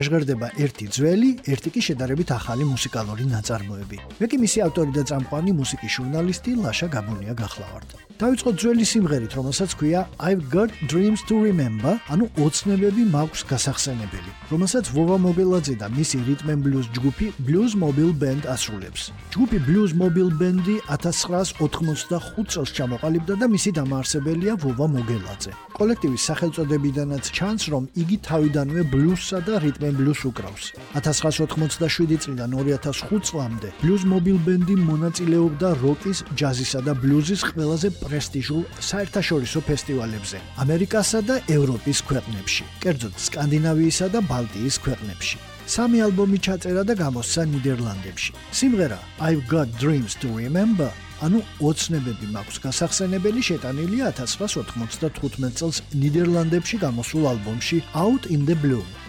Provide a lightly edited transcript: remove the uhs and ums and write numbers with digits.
ჟღერდება ერთი ძველი, ერთი კი შედარებით ახალი მუსიკალური ნაწარმოები. მე კი მისი ავტორი და წამყვანი მუსიკის ჟურნალისტი ლაშა გაბუნია გახლავართ. დავიწყო ძველი სიმღერით, რომელსაც ქვია I've got dreams to remember, ანუ ოცნებები მაქვს გასახსენებელი, რომელსაც ვოვა მოგელაძე და მისი rhythm and blues ჯგუფი Blues Mobile Band ასრულებს. ჯგუფი Blues Mobile Band-ი 1985 წელს ჩამოყალიბდა და მისი დამაარსებელია ვოვა მოგელაძე. კოლექტივის სახელწოდებიდანაც ჩანს, რომ იგი თავიდანვე ბლუსსა და rhythm and blues უკრავს. 1987 წლიდან 2005 წლამდე Blues Mobile Band-ი მონაწილეობდა როკის, ჯაზისა და ბლუზის ყველაზე პრესტიჟულ საერთაშორისო ფესტივალებზე ამერიკასა და ევროპის ქვეყნებში, კერძოდ სკანდინავიისა და ბალტიის ქვეყნებში. 3 ალბომი ჩაწერა და გამოსცა ნიდერლანდებში. სიმღერა I've got dreams to remember, ანუ ოცნებები მაქვს გასახსენებელი, შეტანილია 1995 წელს ნიდერლანდებში გამოსულ ალბომში Out in the Blue.